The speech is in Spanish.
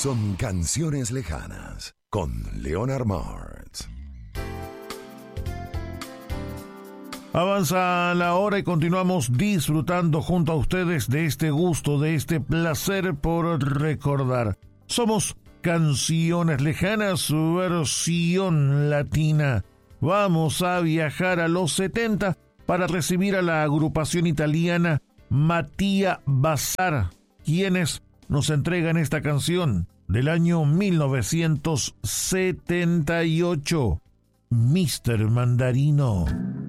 son Canciones Lejanas con Leonard Martz. Avanza la hora y continuamos disfrutando junto a ustedes de este gusto, de este placer por recordar. Somos Canciones Lejanas, versión latina. Vamos a viajar a los 70 para recibir a la agrupación italiana Mattia Bazar, quienes nos entregan esta canción del año 1978, Mr. Mandarino.